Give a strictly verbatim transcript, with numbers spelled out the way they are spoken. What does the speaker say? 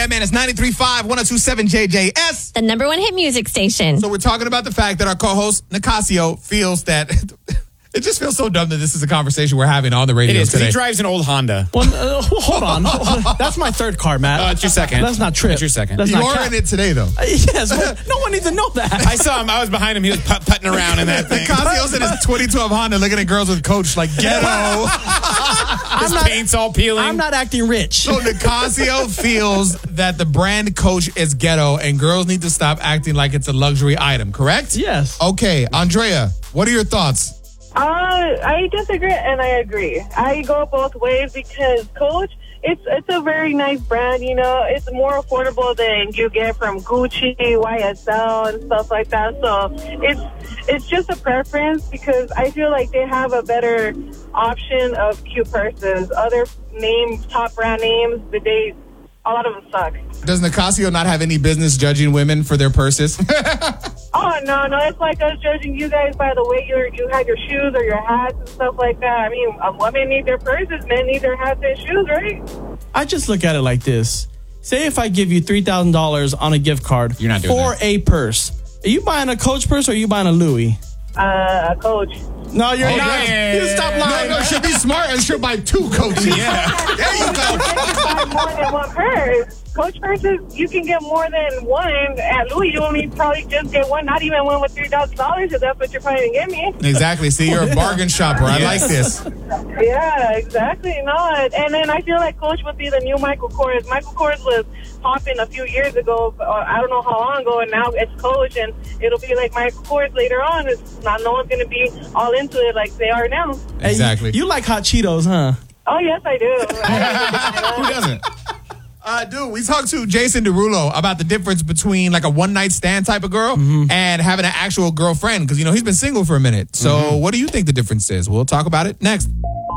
Yeah, man, it's ninety-three point five, one oh two point seven J J S. The number one hit music station. So we're talking about the fact that our co-host, Nicasio, feels that... It just feels so dumb that this is a conversation we're having on the radio It is, today. he drives an old Honda. Well, uh, hold on. That's my third car, Matt. Uh, it's your second. That's not trip. It's your second. That's You not are cap. in it today, though. Uh, yes, well, no one needs to know that. I saw him. I was behind him. He was put- putting around in that thing. Nicasio's in his twenty twelve Honda looking at girls with Coach like ghetto. His I'm not- paint's all peeling. I'm not acting rich. So Nicasio feels that the brand Coach is ghetto and girls need to stop acting like it's a luxury item, correct? Yes. Okay, Andrea, what are your thoughts? Uh, I disagree and I agree. I go both ways because Coach, it's it's a very nice brand, you know. It's more affordable than you get from Gucci, Y S L, and stuff like that. So it's it's just a preference because I feel like they have a better option of cute purses. Other name, top brand names, but they, a lot of them suck. Does Nicasio not have any business judging women for their purses? Oh, no, no. It's like us judging you guys by the way you you have your shoes or your hats and stuff like that. I mean, um, women need their purses, men need their hats and shoes, right? I just look at it like this. Say if I give you three thousand dollars on a gift card You're not doing for that. a purse. Are you buying a Coach purse or are you buying a Louis? Uh, a Coach. No, you're Oh, not. yeah. You stop lying. No, no, she'll be smart and she'll buy two Coaches. Yeah. There you go. Buy more than one purse. Coach purses, you can get more than one. At Louis, you only probably just get one, not even one with three thousand dollars, if that's what you're planning to get me. Exactly. See, you're a bargain shopper. I like this. Yeah, exactly. No, and then I feel like Coach would be the new Michael Kors. Michael Kors was popping a few years ago, or I don't know how long ago, and now it's Coach, and it'll be like Michael Kors later on. It's not, no one's going to be all into it like they are now. Hey, Exactly. You, you like hot Cheetos, huh? Oh, yes, I do. Who doesn't? Uh, dude, we talked to Jason Derulo about the difference between like a one night stand type of girl and having an actual girlfriend because, you know, he's been single for a minute. So what do you think the difference is? We'll talk about it next.